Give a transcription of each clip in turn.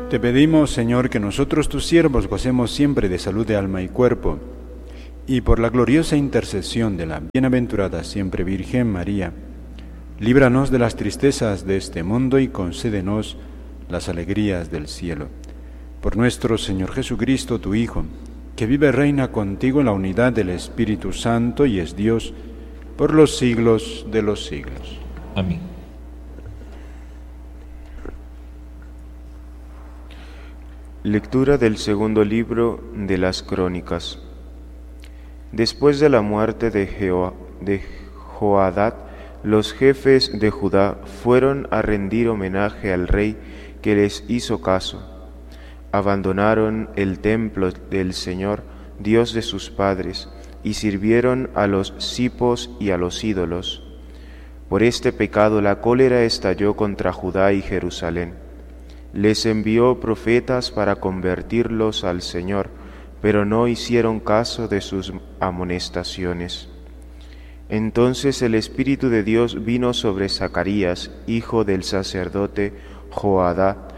Te pedimos, Señor, que nosotros tus siervos gocemos siempre de salud de alma y cuerpo, y por la gloriosa intercesión de la bienaventurada siempre Virgen María, líbranos de las tristezas de este mundo y concédenos las alegrías del cielo. Por nuestro Señor Jesucristo, tu Hijo, que vive y reina contigo en la unidad del Espíritu Santo y es Dios por los siglos de los siglos. Amén. Lectura del segundo libro de las Crónicas. Después de la muerte de Joadad, los jefes de Judá fueron a rendir homenaje al rey que les hizo caso. Abandonaron el templo del Señor, Dios de sus padres, y sirvieron a los cipos y a los ídolos. Por este pecado la cólera estalló contra Judá y Jerusalén. Les envió profetas para convertirlos al Señor, pero no hicieron caso de sus amonestaciones. Entonces el Espíritu de Dios vino sobre Zacarías, hijo del sacerdote Joadá,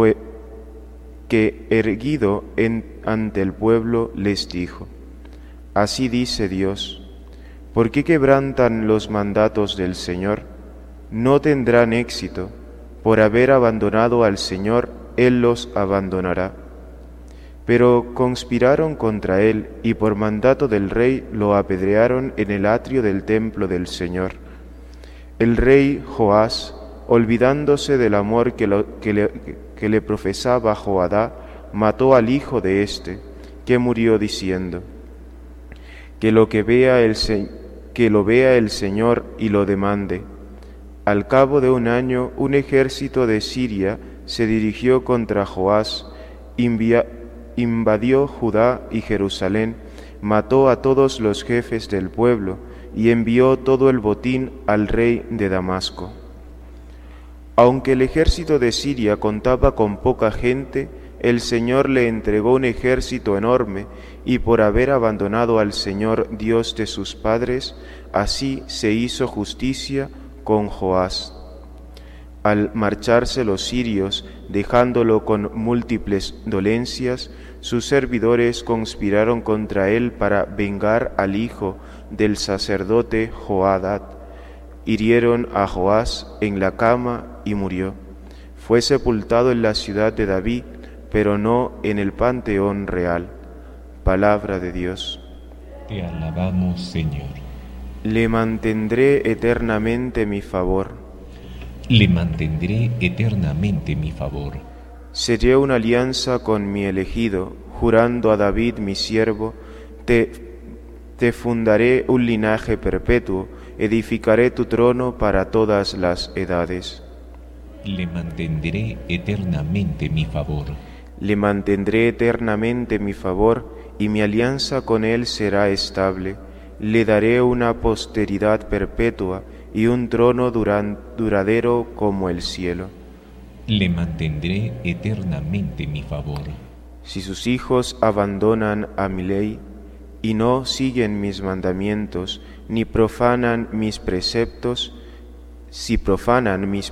que erguido ante el pueblo les dijo: Así dice Dios, ¿por qué quebrantan los mandatos del Señor? No tendrán éxito. Por haber abandonado al Señor, Él los abandonará. Pero conspiraron contra Él y por mandato del rey lo apedrearon en el atrio del templo del Señor. El rey Joás, olvidándose del amor que le profesaba Joadá, mató al hijo de éste, que murió diciendo: que lo vea el Señor y lo demande. Al cabo de un año, un ejército de Siria se dirigió contra Joás, invadió Judá y Jerusalén, mató a todos los jefes del pueblo y envió todo el botín al rey de Damasco. Aunque el ejército de Siria contaba con poca gente, el Señor le entregó un ejército enorme, y por haber abandonado al Señor Dios de sus padres, así se hizo justicia con Joás. Al marcharse los sirios, dejándolo con múltiples dolencias, sus servidores conspiraron contra él para vengar al hijo del sacerdote Joadad. Hirieron a Joás en la cama y murió. Fue sepultado en la ciudad de David, pero no en el panteón real. Palabra de Dios. Te alabamos, Señor. Le mantendré eternamente mi favor. Le mantendré eternamente mi favor. Seré una alianza con mi elegido, jurando a David mi siervo, te fundaré un linaje perpetuo, edificaré tu trono para todas las edades. Le mantendré eternamente mi favor. Le mantendré eternamente mi favor, y mi alianza con él será estable. Le daré una posteridad perpetua y un trono duradero como el cielo. Le mantendré eternamente mi favor. Si sus hijos abandonan a mi ley y no siguen mis mandamientos, ni profanan mis preceptos, si profanan mis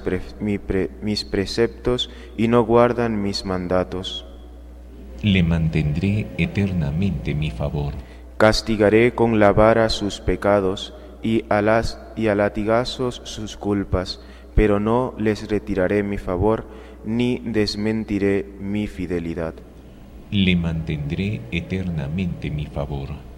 preceptos y no guardan mis mandatos, le mantendré eternamente mi favor. Castigaré con la vara sus pecados y a latigazos sus culpas, pero no les retiraré mi favor, ni desmentiré mi fidelidad. Le mantendré eternamente mi favor.